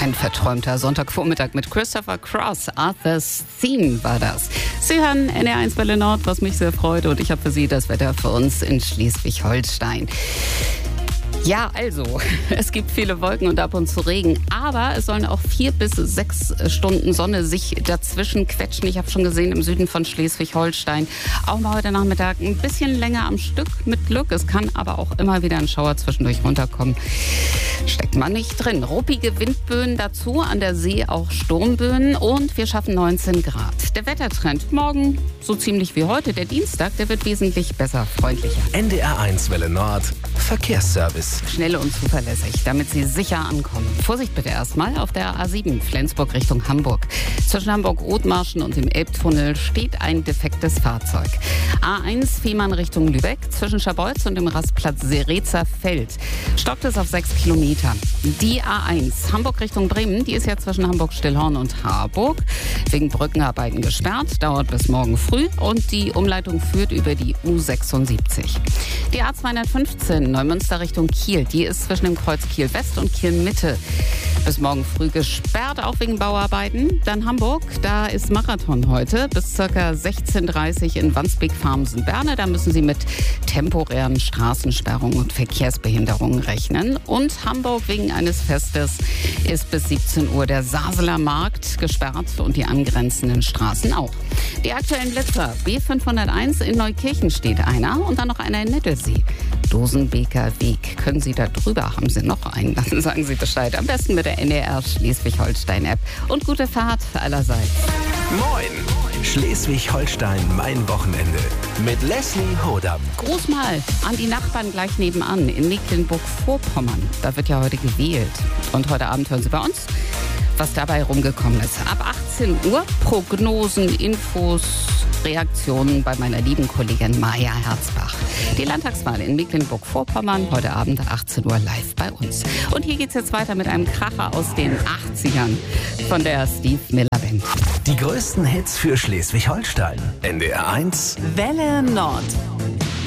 Ein verträumter Sonntagvormittag mit Christopher Cross. Arthur's Theme war das. Sie hören NDR1 Welle Nord, was mich sehr freut. Und ich habe für Sie das Wetter für uns in Schleswig-Holstein. Ja, also, es gibt viele Wolken und ab und zu Regen, aber es sollen auch 4 bis 6 Stunden Sonne sich dazwischen quetschen. Ich habe schon gesehen, im Süden von Schleswig-Holstein auch mal heute Nachmittag ein bisschen länger am Stück mit Glück. Es kann aber auch immer wieder ein Schauer zwischendurch runterkommen. Steckt man nicht drin. Ruppige Windböen dazu, an der See auch Sturmböen und wir schaffen 19 Grad. Der Wettertrend morgen so ziemlich wie heute, der Dienstag, der wird wesentlich besser, freundlicher. NDR1 Welle Nord, Verkehrsservice. Schnell und zuverlässig, damit Sie sicher ankommen. Vorsicht bitte erstmal auf der A7 Flensburg Richtung Hamburg. Zwischen Hamburg-Othmarschen und dem Elbtunnel steht ein defektes Fahrzeug. A1 Fehmarn Richtung Lübeck. Zwischen Scharbeutz und dem Rastplatz Seretzer Feld stockt es auf 6 Kilometer. Die A1 Hamburg Richtung Bremen, die ist ja zwischen Hamburg-Stillhorn und Harburg wegen Brückenarbeiten gesperrt, dauert bis morgen früh und die Umleitung führt über die U76. Die A215 Neumünster Richtung Kiel, die ist zwischen dem Kreuz Kiel West und Kiel Mitte bis morgen früh gesperrt, auch wegen Bauarbeiten. Dann Hamburg, da ist Marathon heute bis ca. 16:30 in Wandsbek-Farmsen-Berne. Da müssen Sie mit temporären Straßensperrungen und Verkehrsbehinderungen rechnen. Und Hamburg wegen eines Festes ist bis 17 Uhr der Saseler Markt gesperrt und die angrenzenden Straßen auch. Die aktuellen Blitzer, B501 in Neukirchen steht einer und dann noch einer in Nittelsee. Dosenbeker Weg. Können Sie da drüber? Haben Sie noch einen? Dann sagen Sie Bescheid. Am besten mit der NDR Schleswig-Holstein-App. Und gute Fahrt allerseits. Moin! Schleswig-Holstein, mein Wochenende. Mit Leslie Hodam. Gruß mal an die Nachbarn gleich nebenan in Mecklenburg-Vorpommern. Da wird ja heute gewählt. Und heute Abend hören Sie bei uns, was dabei rumgekommen ist. Ab 18 Uhr Prognosen, Infos, Reaktionen bei meiner lieben Kollegin Maja Herzbach. Die Landtagswahl in Mecklenburg-Vorpommern heute Abend 18 Uhr live bei uns. Und hier geht's jetzt weiter mit einem Kracher aus den 80ern von der Steve Miller Band. Die größten Hits für Schleswig-Holstein. NDR1 Welle Nord.